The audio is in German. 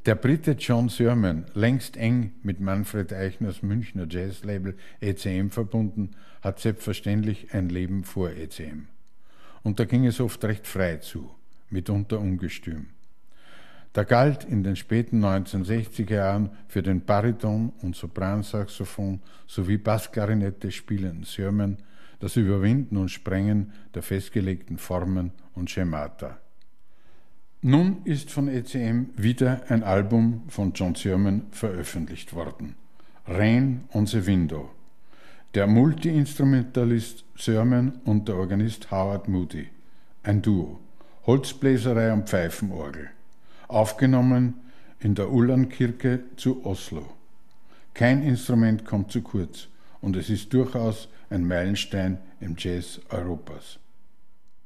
Der Brite John Surman, längst eng mit Manfred Eichners Münchner Jazzlabel ECM verbunden, hat selbstverständlich ein Leben vor ECM. Und da ging es oft recht frei zu, mitunter ungestüm. Da galt in den späten 1960er Jahren für den Bariton- und Sopransaxophon sowie Bassklarinette spielenden Surman das Überwinden und Sprengen der festgelegten Formen und Schemata. Nun ist von ECM wieder ein Album von John Surman veröffentlicht worden. Rain on the Window. Der Multi-Instrumentalist Surman und der Organist Howard Moody. Ein Duo. Holzbläserei und Pfeifenorgel. Aufgenommen in der Ullankirche zu Oslo. Kein Instrument kommt zu kurz und es ist durchaus ein Meilenstein im Jazz Europas.